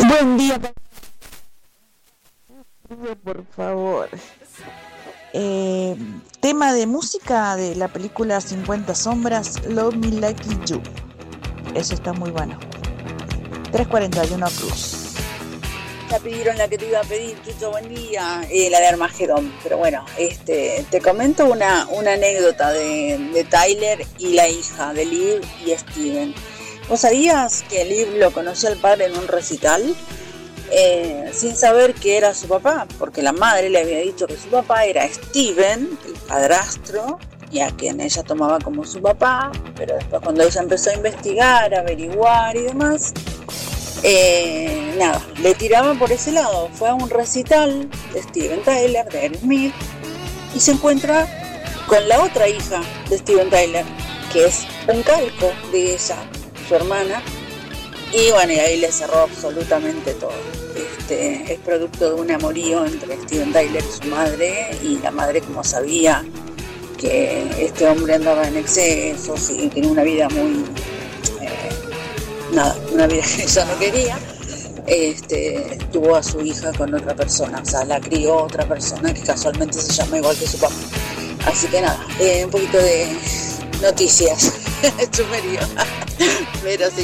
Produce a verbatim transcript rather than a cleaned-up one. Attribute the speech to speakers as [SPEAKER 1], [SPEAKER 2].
[SPEAKER 1] Buen día, por favor. Eh, tema de música de la película cincuenta sombras, Love Me Like You. Eso está muy bueno. trescientos cuarenta y uno Cruz.
[SPEAKER 2] Ya pidieron la que te iba a pedir, Chucho, buen día, eh, la de Armagedón. Pero bueno, este, te comento una, una anécdota de, de Tyler y la hija de Liv y Steven. ¿Vos sabías que Liv lo conoció al padre en un recital? Eh, sin saber que era su papá, porque la madre le había dicho que su papá era Steven, el padrastro, y a quien ella tomaba como su papá, pero después cuando ella empezó a investigar, a averiguar y demás, eh, nada, le tiraba por ese lado. Fue a un recital de Steven Tyler, de Aerosmith, y se encuentra con la otra hija de Steven Tyler, que es un calco de ella, su hermana. Y bueno, y ahí le cerró absolutamente todo. Este, es producto de un amorío entre Steven Tyler y su madre, y la madre, como sabía que este hombre andaba en excesos y tenía una vida muy... Eh, nada, una vida que ella no quería, este, tuvo a su hija con otra persona, o sea, la crió otra persona que casualmente se llama igual que su papá. Así que nada, eh, un poquito de noticias, chumerío, pero sí.